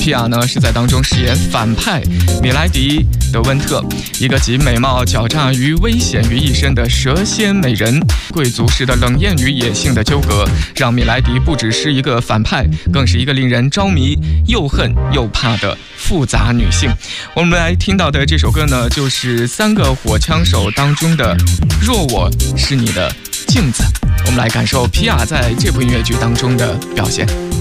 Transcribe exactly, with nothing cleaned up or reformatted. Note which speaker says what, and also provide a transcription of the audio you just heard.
Speaker 1: 皮亚呢是在当中饰演反派米莱迪·德温特，一个集美貌、狡诈与危险于一身的蛇蝎美人。贵族式的冷艳与野性的纠葛，让米莱迪不只是一个反派，更是一个令人着迷、又恨又怕的复杂女性。我们来听到的这首歌呢，就是三个火枪手当中的《若我是你的镜子》。我们来感受皮亚在这部音乐剧当中的表现。